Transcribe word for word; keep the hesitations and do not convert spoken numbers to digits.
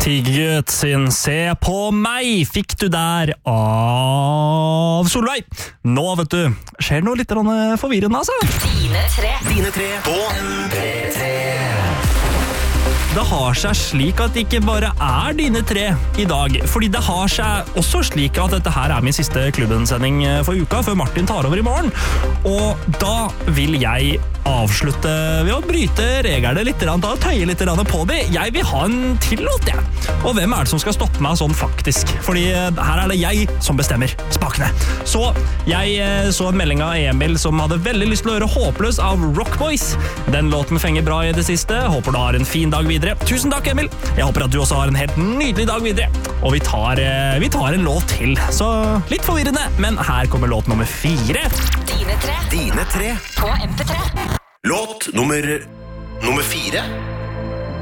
Tigget sin Se på meg fikk du der av Solveig. Nå, vet du, skjer det noe litt forvirrende, altså. Dine tre. Dine tre på M P tre. Det har seg slik at det ikke bare er dine tre i dag, fordi det har seg også slik at dette her er min siste klubbensending for uka, før Martin tar over i morgen. Og da vil jeg avslutte ved å bryte reglene litt, da, og tøye litt på det. Jeg vil ha en tillåt, jeg. Og hvem er det som skal stoppe meg sånn faktisk? Fordi her er det jeg som bestemmer spakene. Så jeg så en melding av Emil som hadde veldig lyst til å høre Håpløs av Rock Boys. Den låten fenger bra i det siste. Håper du har en fin dag videre. Tusen takk, Emil. Jeg håper at du også har en helt nydelig dag videre. Og vi tar, vi tar en låt til. Så litt forvirrende, men her kommer låt nummer fire. Dine tre. Dine tre På M P tre. Låt nummer Nummer fire